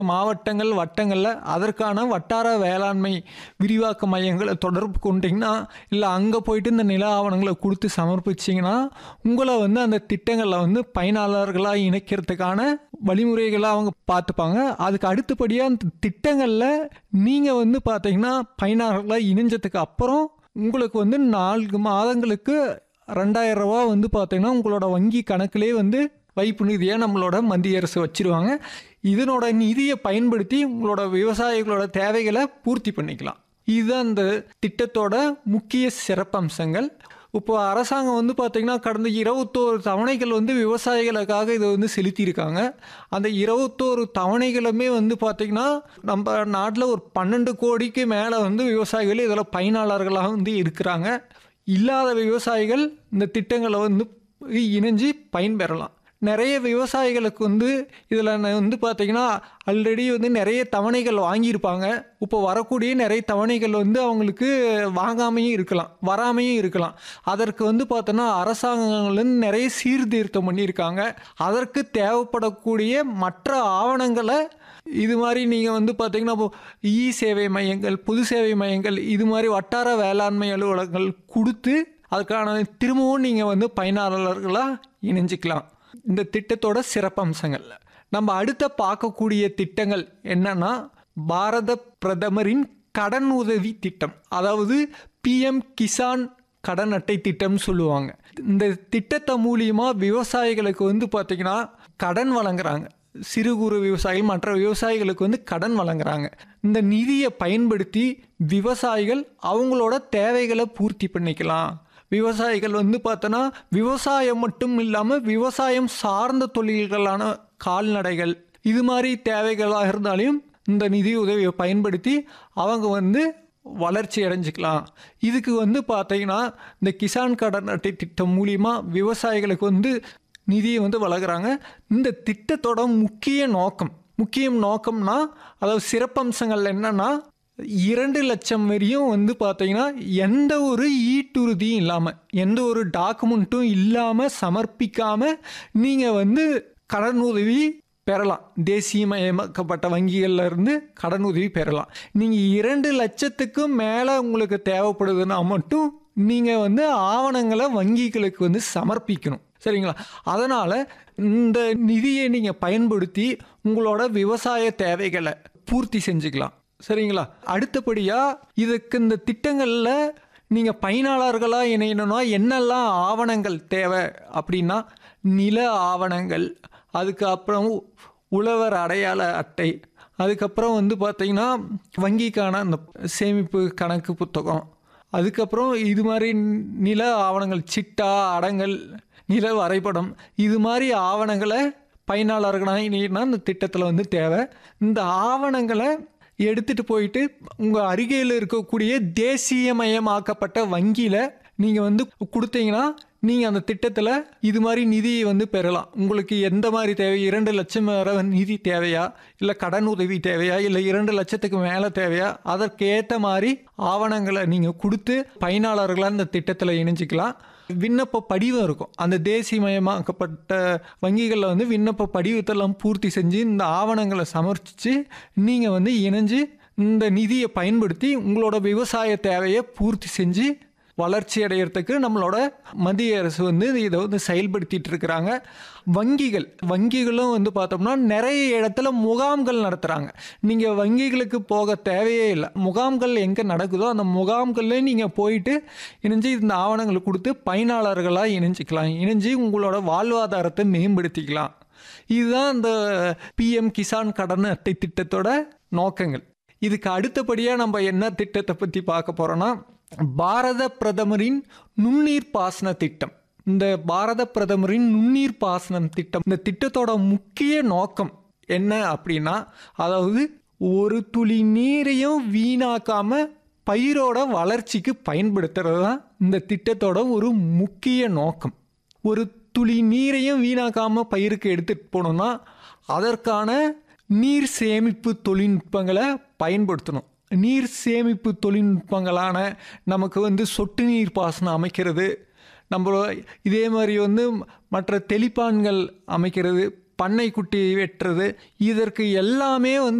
மாவட்டங்கள், வட்டங்களில் அதற்கான வட்டார வேளாண்மை விரிவாக்க மையங்களை தொடர்பு கொண்டீங்கன்னா, இல்லை அங்கே போயிட்டு இந்த நில ஆவணங்களை கொடுத்து சமர்ப்பிச்சிங்கன்னா, உங்களை அந்த திட்டங்களில் பயனாளர்களாக இணைக்கிறதுக்கான வழிமுறைகளை அவங்க பார்த்துப்பாங்க. அதுக்கு அடுத்தபடியாக அந்த திட்டங்களில் நீங்கள் பார்த்தீங்கன்னா பயனாளர்களாக இணைஞ்சதுக்கு அப்புறம் உங்களுக்கு 4 மாதங்களுக்கு 2000 ரூபா பார்த்தீங்கன்னா உங்களோட வங்கி கணக்கிலே வைப்பு நிதியாக நம்மளோட மத்திய அரசு வச்சிருவாங்க. இதனோட நிதியை பயன்படுத்தி உங்களோட விவசாயிகளோட தேவைகளை பூர்த்தி பண்ணிக்கலாம். இதுதான் இந்த திட்டத்தோட முக்கிய சிறப்பம்சங்கள். இப்போ அரசாங்கம் பார்த்தீங்கன்னா கடந்த 21 தவணைகள் விவசாயிகளுக்காக இதை செலுத்தியிருக்காங்க. அந்த 21 தவணைகளுமே பார்த்தீங்கன்னா நம்ம நாட்டில் ஒரு 12 கோடிக்கு மேலே விவசாயிகள் இதில் பயனாளர்களாக இருக்கிறாங்க. இல்லாத விவசாயிகள் இந்த திட்டங்களை இணைஞ்சு பயன்பெறலாம். நிறைய விவசாயிகளுக்கு இதில் பார்த்தீங்கன்னா ஆல்ரெடி நிறைய தவணைகள் வாங்கியிருப்பாங்க. இப்போ வரக்கூடிய நிறைய தவணைகள் அவங்களுக்கு வாங்காமையும் இருக்கலாம், வராமையும் இருக்கலாம். அதற்கு பார்த்தோன்னா அரசாங்கங்கள் நிறைய சீர்திருத்தம் பண்ணியிருக்காங்க. அதற்கு தேவைப்படக்கூடிய மற்ற ஆவணங்களை இது மாதிரி நீங்கள் பார்த்தீங்கன்னா இ சேவை மையங்கள், பொது சேவை மையங்கள், இது மாதிரி வட்டார வேளாண்மை அலுவலகங்கள் கொடுத்து அதுக்கான திரும்பவும் நீங்கள் பயனாளர்களாக இணைஞ்சிக்கலாம். இந்த திட்டத்தோட சிறப்பம்சங்கள் நம்ம அடுத்த பார்க்கக்கூடிய திட்டங்கள் என்னன்னா, பாரத பிரதமரின் கடன் உதவி திட்டம், அதாவது PM கிசான் கடன் அட்டை திட்டம் சொல்லுவாங்க. இந்த திட்டத்தை மூலியமா விவசாயிகளுக்கு பார்த்தீங்கன்னா கடன் வழங்குறாங்க. சிறு குறு விவசாயிகள் மற்ற விவசாயிகளுக்கு கடன் வழங்குறாங்க. இந்த நிதியை பயன்படுத்தி விவசாயிகள் அவங்களோட தேவைகளை பூர்த்தி பண்ணிக்கலாம். விவசாயிகள் பார்த்தோன்னா விவசாயம் மட்டும் இல்லாமல் விவசாயம் சார்ந்த தொழில்களான கால்நடைகள் இது மாதிரி தேவைகளாக இருந்தாலும் இந்த நிதி உதவியை பயன்படுத்தி அவங்க வளர்ச்சி அடைஞ்சிக்கலாம். இதுக்கு பார்த்தீங்கன்னா இந்த கிசான் கடன் அட்டை திட்டம் மூலிமா விவசாயிகளுக்கு நிதியை வழங்குறாங்க. இந்த திட்டத்தோட முக்கிய நோக்கம்னா அதாவது சிறப்பம்சங்கள் என்னன்னா, 2 லட்சம் வரையும் பார்த்தீங்கன்னா எந்த ஒரு ஈட்டுறுதியும் இல்லாமல், எந்த ஒரு டாக்குமெண்ட்டும் இல்லாமல் சமர்ப்பிக்காமல் நீங்கள் கடன் உதவி பெறலாம். தேசியமயமாக்கப்பட்ட வங்கிகள்ல இருந்து கடன் உதவி பெறலாம். நீங்கள் 2 லட்சத்துக்கும் மேலே உங்களுக்கு தேவைப்படுதுன்னா மட்டும் நீங்கள் ஆவணங்களை வங்கிகளுக்கு சமர்ப்பிக்கணும். சரிங்களா? அதனால் இந்த நிதியை நீங்கள் பயன்படுத்தி உங்களோட விவசாய தேவைகளை பூர்த்தி செஞ்சுக்கலாம். சரிங்களா? அடுத்தபடியாக இதுக்கு இந்த திட்டங்களில் நீங்கள் பயனாளர்களாக இணையணும்னா என்னெல்லாம் ஆவணங்கள் தேவை அப்படின்னா, நில ஆவணங்கள், அதுக்கப்புறம் உழவர் அடையாள அட்டை, அதுக்கப்புறம் பார்த்தீங்கன்னா வங்கிக்கான அந்த சேமிப்பு கணக்கு புத்தகம், அதுக்கப்புறம் இது மாதிரி நில ஆவணங்கள், சிட்டா, அடங்கல், நில வரைபடம், இது மாதிரி ஆவணங்களை பயனாளர்களாக இணையணும்னா இந்த திட்டத்தில் தேவை. இந்த ஆவணங்களை எடுத்துகிட்டு போயிட்டு உங்கள் அருகில் இருக்கக்கூடிய தேசியமயமாக்கப்பட்ட வங்கியில் நீங்கள் கொடுத்தீங்கன்னா நீங்கள் அந்த திட்டத்தில் இது மாதிரி நிதியை பெறலாம். உங்களுக்கு எந்த மாதிரி தேவை, 2 லட்சம் வரை நிதி தேவையா, இல்லை கடன் உதவி தேவையா, இல்லை 2 லட்சத்துக்கு மேலே தேவையா, அதற்கேற்ற மாதிரி ஆவணங்களை நீங்கள் கொடுத்து பயனாளர்களாக இந்த திட்டத்தில் இணைஞ்சிக்கலாம். விண்ணப்ப படிவம் இருக்கும். அந்த தேசியமயமாக்கப்பட்ட வங்கிகளில் விண்ணப்ப படிவத்தெல்லாம் பூர்த்தி செஞ்சு இந்த ஆவணங்களை சமர்ப்பித்து நீங்கள் இணைஞ்சு இந்த நிதியை பயன்படுத்தி உங்களோட விவசாய தேவையை பூர்த்தி செஞ்சு வளர்ச்சி அடைகிறதுக்கு நம்மளோட மத்திய அரசு இதை செயல்படுத்திட்டு இருக்கிறாங்க. வங்கிகளும் பார்த்தோம்னா நிறைய இடத்துல முகாம்கள் நடத்துகிறாங்க. நீங்கள் வங்கிகளுக்கு போக தேவையே இல்லை. முகாம்கள் எங்கே நடக்குதோ அந்த முகாம்களில் நீங்கள் போயிட்டு இணைஞ்சு இந்த ஆவணங்களை கொடுத்து பயனாளர்களாக இணைஞ்சு உங்களோட வாழ்வாதாரத்தை மேம்படுத்திக்கலாம். இதுதான் இந்த PM கிசான் கடன் அட்டை திட்டத்தோட நோக்கங்கள். இதுக்கு அடுத்தபடியாக நம்ம என்ன திட்டத்தை பற்றி பார்க்க போகிறோன்னா, பாரத பிரதமரின் நுண்ணீர் பாசன திட்டம். இந்த பாரத பிரதமரின் நுண்ணீர் பாசனம் திட்டம், இந்த திட்டத்தோட முக்கிய நோக்கம் என்ன அப்படின்னா, அதாவது ஒரு துளி நீரையும் வீணாக்காம பயிரோட வளர்ச்சிக்கு பயன்படுத்துறது தான் இந்த திட்டத்தோட ஒரு முக்கிய நோக்கம். ஒரு துளி நீரையும் வீணாக்காம பயிருக்கு எடுத்துட்டு போனோம்னா அதற்கான நீர் சேமிப்பு தொழில்நுட்பங்களை பயன்படுத்தணும். நீர் சேமிப்பு தொழில்நுட்பங்களான நமக்கு சொட்டு நீர் பாசனம் அமைக்கிறது, நம்ம இதே மாதிரி மற்ற தெளிப்பான்கள் அமைக்கிறது, பண்ணைக்குட்டி வெட்டுறது, இதற்கு எல்லாமே வந்து